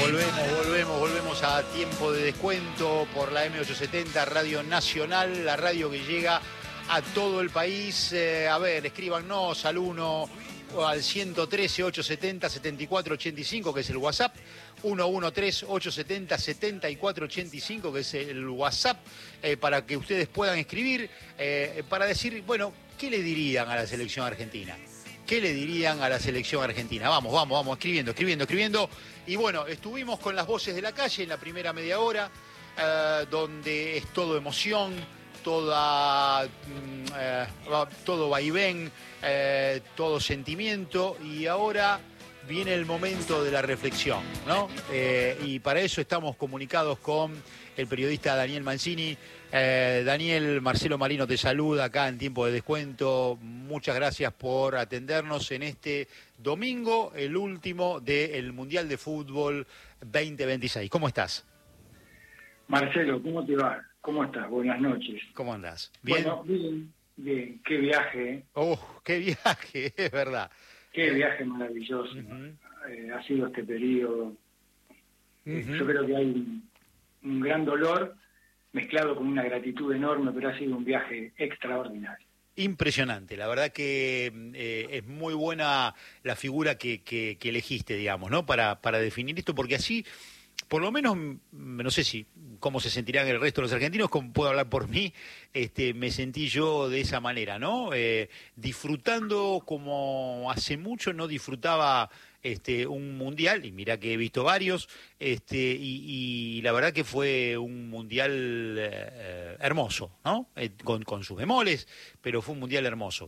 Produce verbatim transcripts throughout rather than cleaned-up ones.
Volvemos, volvemos, volvemos a Tiempo de Descuento por la eme ochocientos setenta, Radio Nacional, la radio que llega a todo el país. Eh, a ver, escríbanos al uno o al ciento trece, ochocientos setenta, setenta y cuatro ochenta y cinco, que es el WhatsApp. uno uno tres, ochocientos setenta, setenta y cuatro ochenta y cinco, que es el WhatsApp, eh, para que ustedes puedan escribir, eh, para decir, bueno, ¿qué le dirían a la selección argentina? ¿Qué le dirían a la selección argentina? Vamos, vamos, vamos, escribiendo, escribiendo, escribiendo. Y bueno, estuvimos con las voces de la calle en la primera media hora, eh, donde es todo emoción, toda, eh, todo vaivén, eh, todo sentimiento. Y ahora viene el momento de la reflexión, ¿no? Eh, y para eso estamos comunicados con el periodista Daniel Mancini. Eh, Daniel, Marcelo Marino te saluda acá en Tiempo de Descuento. Muchas gracias por atendernos en este domingo, el último del Mundial de Fútbol veinte veintiséis. ¿Cómo estás? Marcelo, ¿cómo te va? ¿Cómo estás? Buenas noches. ¿Cómo andás? ¿Bien? Bueno, bien, bien. Qué viaje, ¿eh? Oh, qué viaje, es verdad. Qué viaje maravilloso. Uh-huh. eh, ha sido este periodo. Uh-huh. eh, yo creo que hay un, un gran dolor mezclado con una gratitud enorme, pero ha sido un viaje extraordinario. Impresionante, la verdad que eh, es muy buena la figura que, que, que elegiste, digamos, ¿no? Para, para definir esto, porque así, por lo menos, no sé si cómo se sentirán el resto de los argentinos, como puedo hablar por mí, este, me sentí yo de esa manera, ¿no? Eh, disfrutando como hace mucho no disfrutaba este, un mundial, y mirá que he visto varios, este, y, y la verdad que fue un mundial eh, hermoso, ¿no? Eh, con, con sus bemoles, pero fue un mundial hermoso.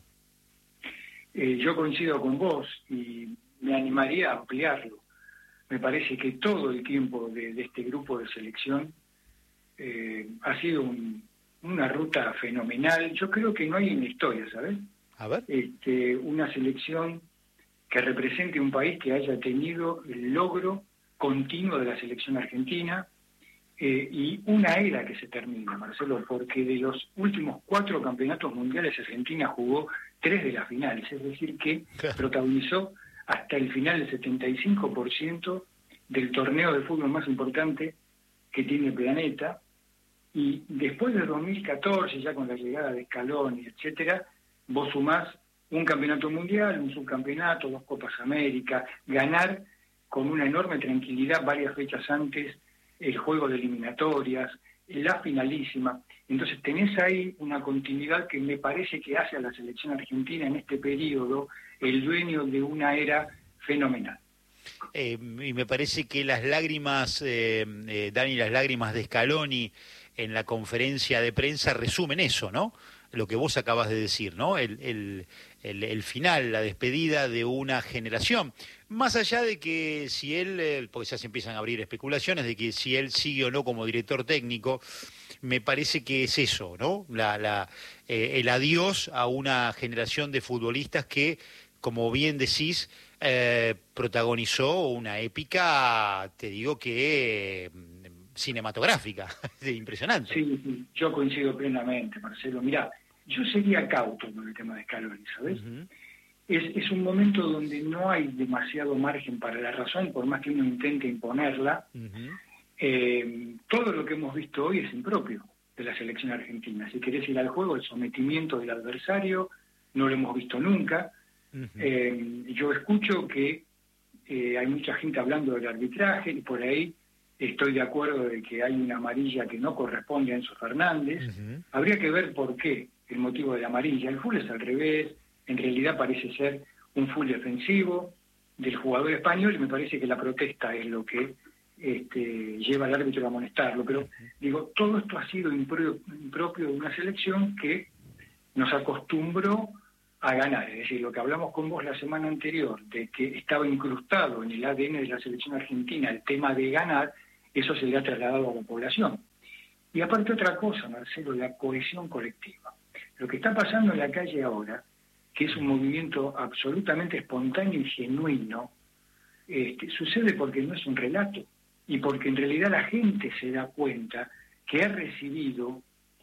Eh, yo coincido con vos y me animaría a ampliarlo. Me parece que todo el tiempo de, de este grupo de selección eh, ha sido un, una ruta fenomenal. Yo creo que no hay en la historia, ¿sabes? A ver. Este, una selección que represente un país que haya tenido el logro continuo de la selección argentina eh, y una era que se termina, Marcelo, porque de los últimos cuatro campeonatos mundiales Argentina jugó tres de las finales, es decir, que protagonizó hasta el final el setenta y cinco por ciento del torneo de fútbol más importante que tiene el planeta, y después del dos mil catorce, ya con la llegada de Scaloni, etcétera, vos sumás un campeonato mundial, un subcampeonato, dos Copas América, ganar con una enorme tranquilidad varias fechas antes el juego de eliminatorias, la finalísima. Entonces tenés ahí una continuidad que me parece que hace a la selección argentina en este periodo el dueño de una era fenomenal. Eh, y me parece que las lágrimas, eh, eh, Dani, las lágrimas de Scaloni en la conferencia de prensa resumen eso, ¿no? Lo que vos acabas de decir, ¿no? El, el, el, el final, la despedida de una generación. Más allá de que si él, eh, porque ya se empiezan a abrir especulaciones de que si él sigue o no como director técnico, me parece que es eso, ¿no? La, la, eh, el adiós a una generación de futbolistas que, como bien decís, eh, protagonizó una épica, te digo que... Eh, cinematográfica, impresionante. Sí, sí, yo coincido plenamente, Marcelo. Mirá, yo sería cauto con el tema de Scaloni, ¿sabes? Uh-huh. Es, es un momento donde no hay demasiado margen para la razón, por más que uno intente imponerla. Uh-huh. Eh, todo lo que hemos visto hoy es impropio de la selección argentina. Si querés ir al juego, el sometimiento del adversario, no lo hemos visto nunca. Uh-huh. Eh, yo escucho que eh, hay mucha gente hablando del arbitraje y por ahí estoy de acuerdo de que hay una amarilla que no corresponde a Enzo Fernández. Uh-huh. Habría que ver por qué el motivo de la amarilla. El full es al revés, en realidad parece ser un full defensivo del jugador español y me parece que la protesta es lo que este, lleva al árbitro a amonestarlo. Pero uh-huh. digo, todo esto ha sido impro- impropio de una selección que nos acostumbró a ganar. Es decir, lo que hablamos con vos la semana anterior, de que estaba incrustado en el A D N de la selección argentina el tema de ganar, eso se le ha trasladado a la población. Y aparte otra cosa, Marcelo, la cohesión colectiva. Lo que está pasando en la calle ahora, que es un movimiento absolutamente espontáneo y genuino, este, sucede porque no es un relato, y porque en realidad la gente se da cuenta que ha recibido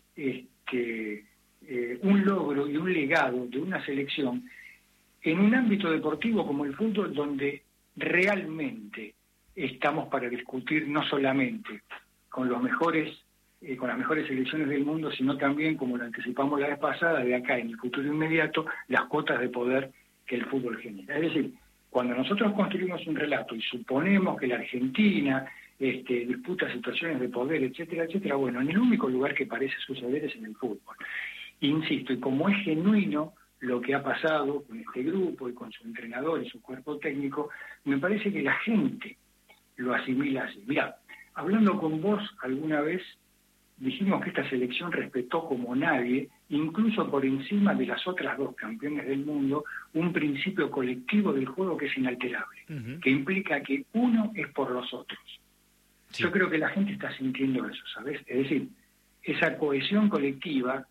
este, eh, un logro y un legado de una selección en un ámbito deportivo como el fútbol, donde realmente estamos para discutir no solamente con los mejores, eh, con las mejores selecciones del mundo, sino también, como lo anticipamos la vez pasada, de acá en el futuro inmediato, las cuotas de poder que el fútbol genera. Es decir, cuando nosotros construimos un relato y suponemos que la Argentina este, disputa situaciones de poder, etcétera, etcétera, bueno, en el único lugar que parece suceder es en el fútbol. Insisto, y como es genuino lo que ha pasado con este grupo y con su entrenador y su cuerpo técnico, me parece que la gente lo asimila así. Mirá, hablando con vos alguna vez, dijimos que esta selección respetó como nadie, incluso por encima de las otras dos campeones del mundo, un principio colectivo del juego que es inalterable, uh-huh. que implica que uno es por los otros. Sí. Yo creo que la gente está sintiendo eso, ¿sabes? Es decir, esa cohesión colectiva,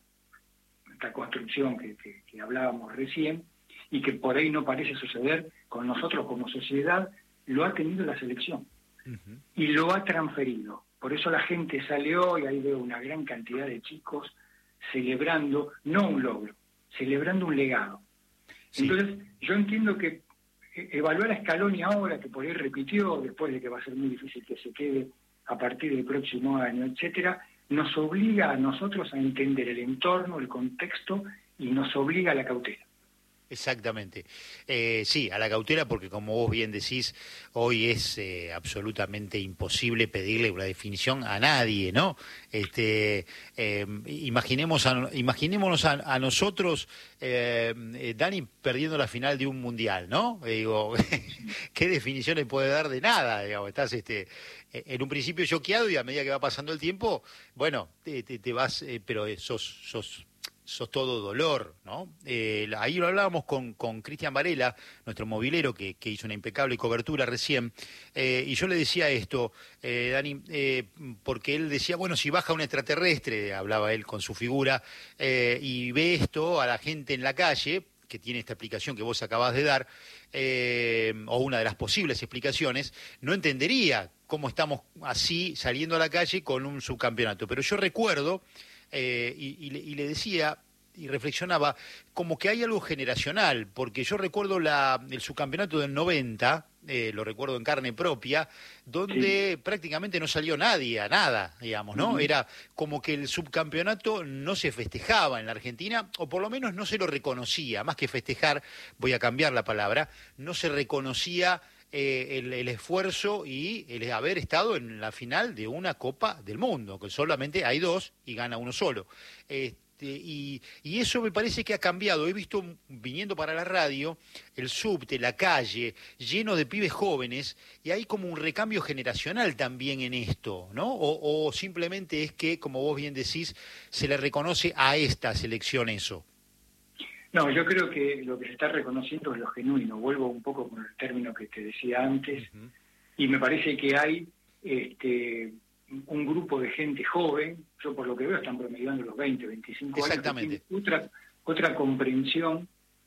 esta construcción que, que, que hablábamos recién, y que por ahí no parece suceder con nosotros como sociedad, lo ha tenido la selección. Uh-huh. Y lo ha transferido. Por eso la gente sale hoy, ahí veo una gran cantidad de chicos celebrando, no un logro, celebrando un legado. Sí. Entonces, yo entiendo que evaluar a Scaloni ahora, que por ahí repitió, después de que va a ser muy difícil que se quede a partir del próximo año, etcétera, nos obliga a nosotros a entender el entorno, el contexto, y nos obliga a la cautela. Exactamente. Eh, sí, a la cautela, porque como vos bien decís, hoy es eh, absolutamente imposible pedirle una definición a nadie, ¿no? Este, eh, imaginemos a, imaginémonos a, a nosotros, eh, eh, Dani, perdiendo la final de un mundial, ¿no? Eh, digo, ¿qué definición le puede dar de nada? Digamos, estás este, en un principio choqueado y a medida que va pasando el tiempo, bueno, te, te, te vas, eh, pero sos... sos sos todo dolor, ¿no? Eh, ahí lo hablábamos con, con Cristian Varela, nuestro movilero, que, que hizo una impecable cobertura recién, eh, y yo le decía esto, eh, Dani, eh, porque él decía, bueno, si baja un extraterrestre, hablaba él con su figura, eh, y ve esto a la gente en la calle, que tiene esta explicación que vos acabás de dar, eh, o una de las posibles explicaciones, no entendería cómo estamos así saliendo a la calle con un subcampeonato. Pero yo recuerdo... Eh, y, y, le, y le decía y reflexionaba como que hay algo generacional, porque yo recuerdo la, el subcampeonato del noventa, eh, lo recuerdo en carne propia, donde sí. prácticamente no salió nadie a nada, digamos, ¿no? Uh-huh. Era como que el subcampeonato no se festejaba en la Argentina, o por lo menos no se lo reconocía, más que festejar, voy a cambiar la palabra, no se reconocía Eh, el, el esfuerzo y el haber estado en la final de una Copa del Mundo, que solamente hay dos y gana uno solo. Este, y, y eso me parece que ha cambiado. He visto, viniendo para la radio, el subte, la calle, lleno de pibes jóvenes, y hay como un recambio generacional también en esto, ¿no? O, o simplemente es que, como vos bien decís, se le reconoce a esta selección eso. No, yo creo que lo que se está reconociendo es lo genuino. Vuelvo un poco con el término que te decía antes, uh-huh. y me parece que hay este, un grupo de gente joven, yo por lo que veo están promediando los veinte, veinticinco años, Exactamente. otra, otra comprensión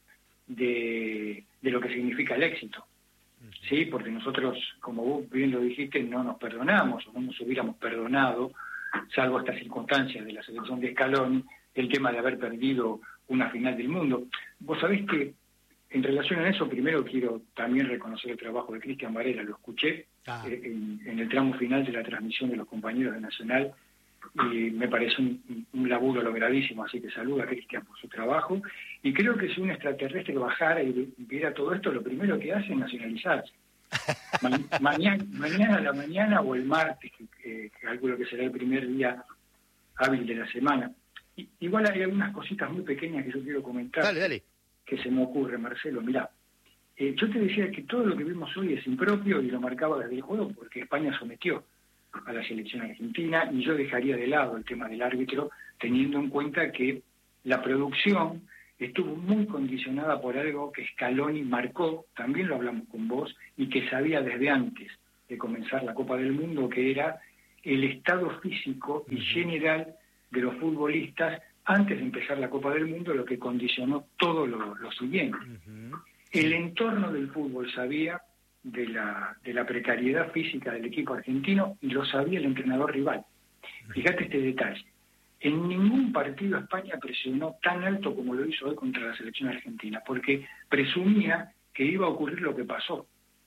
de, de lo que significa el éxito. Uh-huh. ¿Sí? Porque nosotros, como vos bien lo dijiste, no nos perdonamos, o no nos hubiéramos perdonado, salvo estas circunstancias de la selección de Scaloni, el tema de haber perdido una final del mundo. Vos sabés que en relación a eso, primero quiero también reconocer el trabajo de Cristian Varela, lo escuché ah. eh, en, en el tramo final de la transmisión de los compañeros de Nacional, y me parece un, un laburo logradísimo, así que saludo a Cristian por su trabajo, y creo que si un extraterrestre bajara y viera todo esto, lo primero que hace es nacionalizarse. Ma- mañana, mañana a la mañana o el martes, que, que, que calculo que será el primer día hábil de la semana. Igual hay algunas cositas muy pequeñas que yo quiero comentar. Dale, dale. Que se me ocurre, Marcelo. Mirá, eh, yo te decía que todo lo que vimos hoy es impropio y lo marcaba desde el juego porque España sometió a la selección argentina, y yo dejaría de lado el tema del árbitro, teniendo en cuenta que la producción estuvo muy condicionada por algo que Scaloni marcó, también lo hablamos con vos, y que sabía desde antes de comenzar la Copa del Mundo, que era el estado físico y general de los futbolistas antes de empezar la Copa del Mundo, lo que condicionó todo lo, lo siguiente. Uh-huh. El entorno del fútbol sabía de la, de la precariedad física del equipo argentino, y lo sabía el entrenador rival. Fíjate este detalle. En ningún partido España presionó tan alto como lo hizo hoy contra la selección argentina, porque presumía que iba a ocurrir lo que pasó.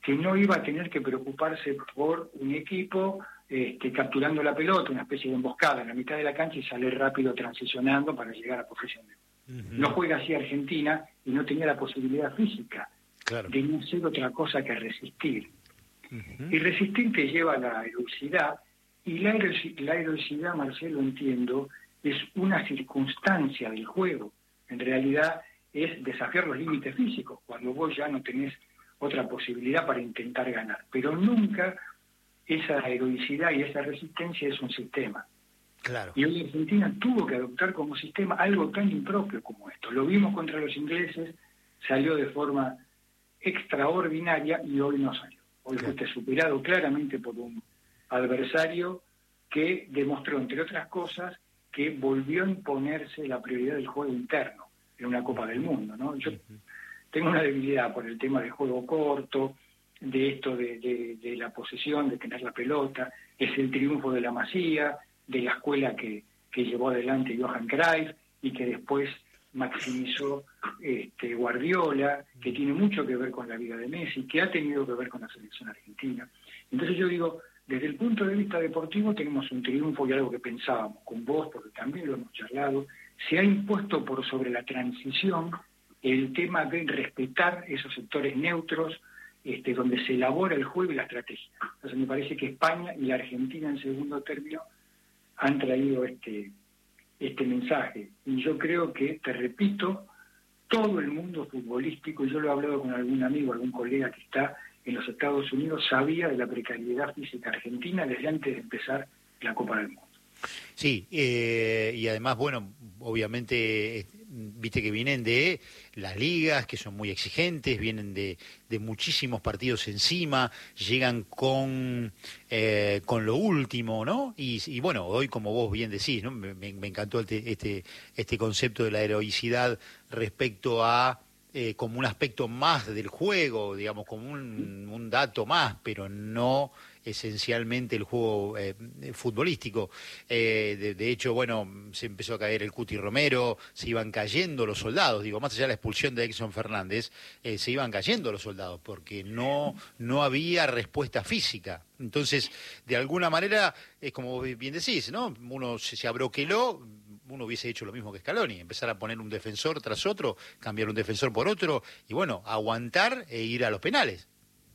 que no iba a tener que preocuparse por un equipo este, capturando la pelota, una especie de emboscada en la mitad de la cancha y salir rápido transicionando para llegar a posesión de uh-huh. No juega así Argentina y no tenía la posibilidad física claro. de no hacer otra cosa que resistir. Uh-huh. Y resistir te lleva a la heroicidad, y la, hero- la heroicidad, Marcelo, entiendo, es una circunstancia del juego. En realidad es desafiar los límites físicos, cuando vos ya no tenés otra posibilidad para intentar ganar. Pero nunca esa heroicidad y esa resistencia es un sistema. Claro. Y hoy Argentina tuvo que adoptar como sistema algo tan impropio como esto. Lo vimos contra los ingleses, salió de forma extraordinaria y hoy no salió. Hoy claro. fuiste superado claramente por un adversario que demostró, entre otras cosas, que volvió a imponerse la prioridad del juego interno en una Copa del Mundo, ¿no? Yo uh-huh. tengo una debilidad por el tema del juego corto, de esto de, de, de la posesión, de tener la pelota, es el triunfo de la Masía, de la escuela que, que llevó adelante Johan Cruyff y que después maximizó este, Guardiola, que tiene mucho que ver con la vida de Messi, que ha tenido que ver con la selección argentina. Entonces yo digo, desde el punto de vista deportivo tenemos un triunfo y algo que pensábamos con vos, porque también lo hemos charlado, se ha impuesto por sobre la transición el tema de respetar esos sectores neutros, este, donde se elabora el juego y la estrategia. Entonces me parece que España y la Argentina en segundo término han traído este, este mensaje. Y yo creo que, te repito, todo el mundo futbolístico, y yo lo he hablado con algún amigo, algún colega que está en los Estados Unidos, sabía de la precariedad física argentina desde antes de empezar la Copa del Mundo. Sí, eh, y además, bueno, obviamente, viste que vienen de las ligas, que son muy exigentes, vienen de, de muchísimos partidos encima, llegan con eh, con lo último, ¿no? Y, y bueno, hoy, como vos bien decís, ¿no? Me, me encantó este, este, este concepto de la heroicidad respecto a eh, como un aspecto más del juego, digamos, como un, un dato más, pero no esencialmente el juego eh, futbolístico. Eh, de, de hecho, bueno, se empezó a caer el Cuti Romero, se iban cayendo los soldados, digo, más allá de la expulsión de Edson Fernández, eh, se iban cayendo los soldados, porque no, no había respuesta física. Entonces, de alguna manera, es como bien decís, ¿no? Uno se, se abroqueló, uno hubiese hecho lo mismo que Scaloni, empezar a poner un defensor tras otro, cambiar un defensor por otro, y bueno, aguantar e ir a los penales.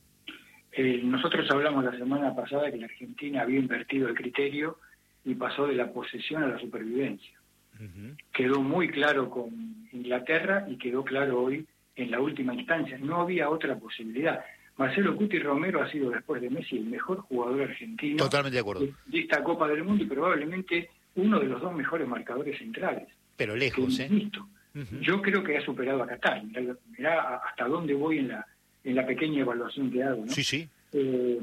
Eh, nosotros hablamos la semana pasada que la Argentina había invertido el criterio y pasó de la posesión a la supervivencia. Uh-huh. Quedó muy claro con Inglaterra y quedó claro hoy en la última instancia. No había otra posibilidad. Marcelo Cuti Romero ha sido, después de Messi, el mejor jugador argentino. Totalmente de acuerdo. De, de esta Copa del Mundo y probablemente uno de los dos mejores marcadores centrales. Pero lejos, ¿eh? Visto. Uh-huh. Yo creo que ha superado a Qatar. Mirá, mirá hasta dónde voy en la en la pequeña evaluación que hago, ¿no? Sí, sí. Eh,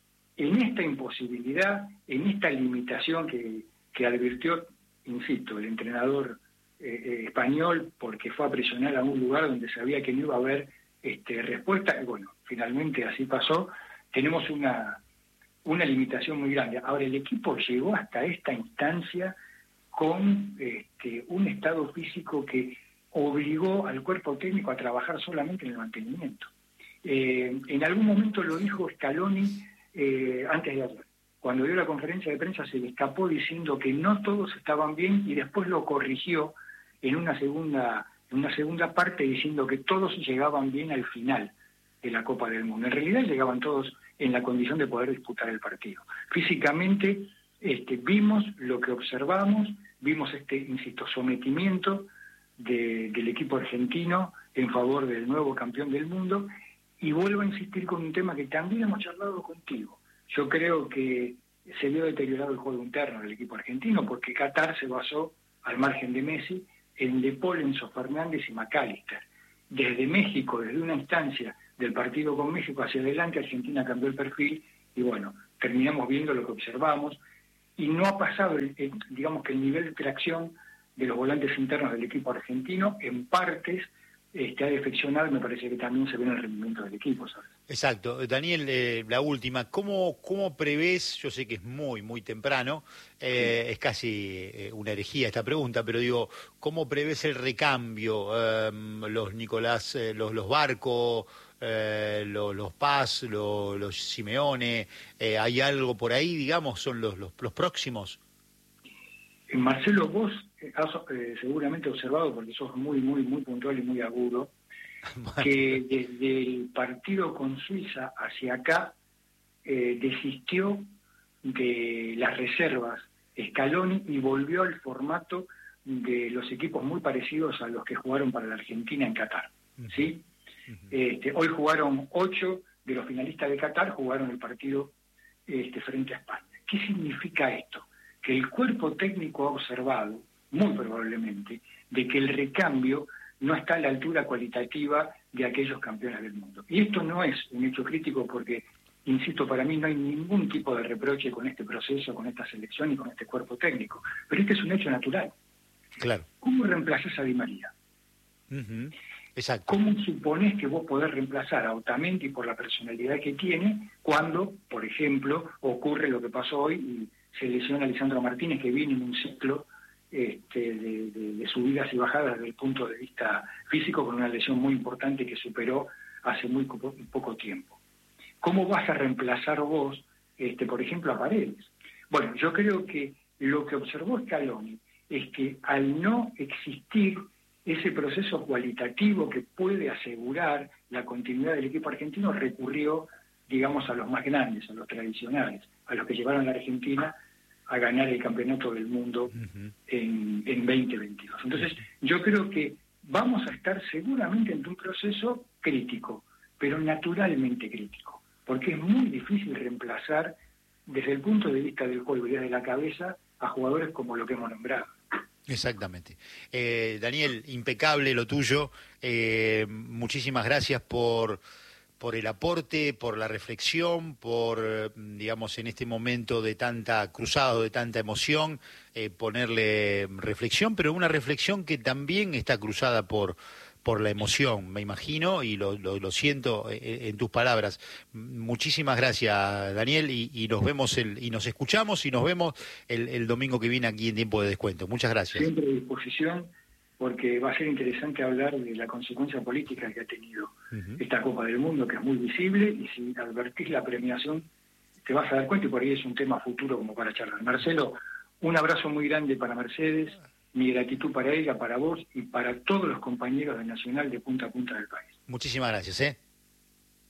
en esta imposibilidad, en esta limitación que, que advirtió, insisto, el entrenador eh, eh, español, porque fue a presionar a un lugar donde sabía que no iba a haber este, respuesta, y bueno, finalmente así pasó, tenemos una, una limitación muy grande. Ahora, el equipo llegó hasta esta instancia con este, un estado físico que obligó al cuerpo técnico a trabajar solamente en el mantenimiento. Eh, en algún momento lo dijo Scaloni eh, antes de ayer. Cuando dio la conferencia de prensa se le escapó diciendo que no todos estaban bien y después lo corrigió en una segunda, en una segunda parte diciendo que todos llegaban bien al final de la Copa del Mundo. En realidad llegaban todos en la condición de poder disputar el partido. Físicamente este, vimos lo que observamos, vimos este, insisto, sometimiento de, del equipo argentino en favor del nuevo campeón del mundo. Y vuelvo a insistir con un tema que también hemos charlado contigo. Yo creo que se vio deteriorado el juego interno del equipo argentino porque Qatar se basó, al margen de Messi, en De Paul, Enzo Fernández y McAllister. Desde México, desde una instancia del partido con México hacia adelante, Argentina cambió el perfil y bueno, terminamos viendo lo que observamos y no ha pasado, el, el, digamos que el nivel de tracción de los volantes internos del equipo argentino en partes Este, ha defeccionado, me parece que también se ve en el rendimiento del equipo, ¿sabes? Exacto. Daniel, eh, la última, ¿cómo, cómo prevés, yo sé que es muy, muy temprano, eh, sí. es casi eh, una herejía esta pregunta, pero digo, ¿cómo prevés el recambio? Eh, los Nicolás, eh, los, los Barco, eh, lo, los Paz, lo, los Simeone, eh, ¿hay algo por ahí, digamos, son los, los, los próximos? Marcelo, vos has eh, seguramente observado, porque sos muy, muy, muy puntual y muy agudo, bueno, que desde el partido con Suiza hacia acá eh, desistió de las reservas Scaloni y volvió al formato de los equipos muy parecidos a los que jugaron para la Argentina en Qatar, ¿sí? Uh-huh. Este, hoy jugaron ocho de los finalistas de Qatar, jugaron el partido este, frente a España. ¿Qué significa esto? Que el cuerpo técnico ha observado, muy probablemente, de que el recambio no está a la altura cualitativa de aquellos campeones del mundo. Y esto no es un hecho crítico porque, insisto, para mí no hay ningún tipo de reproche con este proceso, con esta selección y con este cuerpo técnico. Pero este es un hecho natural. Claro. ¿Cómo reemplazás a Di María? Uh-huh. Exacto. ¿Cómo suponés que vos podés reemplazar a Otamendi por la personalidad que tiene cuando, por ejemplo, ocurre lo que pasó hoy y se lesiona a Lisandro Martínez, que viene en un ciclo este, de, de, de subidas y bajadas desde el punto de vista físico, con una lesión muy importante que superó hace muy poco, poco tiempo? ¿Cómo vas a reemplazar vos, este, por ejemplo, a Paredes? Bueno, yo creo que lo que observó Scaloni es que al no existir ese proceso cualitativo que puede asegurar la continuidad del equipo argentino, recurrió, digamos, a los más grandes, a los tradicionales, a los que llevaron a la Argentina a ganar el campeonato del mundo uh-huh. en, en veinte veintidós. Entonces, yo creo que vamos a estar seguramente en un proceso crítico, pero naturalmente crítico, porque es muy difícil reemplazar desde el punto de vista del juego y desde la cabeza a jugadores como lo que hemos nombrado. Exactamente. Eh, Daniel, impecable lo tuyo. Eh, muchísimas gracias por... por el aporte, por la reflexión, por, digamos, en este momento de tanta cruzado, de tanta emoción, eh, ponerle reflexión, pero una reflexión que también está cruzada por, por la emoción, me imagino, y lo, lo, lo siento en, en tus palabras. Muchísimas gracias, Daniel, y, y nos vemos el, y nos escuchamos y nos vemos el, el domingo que viene aquí en Tiempo de Descuento. Muchas gracias. Siempre a disposición, porque va a ser interesante hablar de la consecuencia política que ha tenido uh-huh. esta Copa del Mundo, que es muy visible, y si advertís la premiación te vas a dar cuenta, y por ahí es un tema futuro como para charlar. Marcelo, un abrazo muy grande para Mercedes, mi gratitud para ella, para vos y para todos los compañeros de Nacional de punta a punta del país. Muchísimas gracias, ¿eh?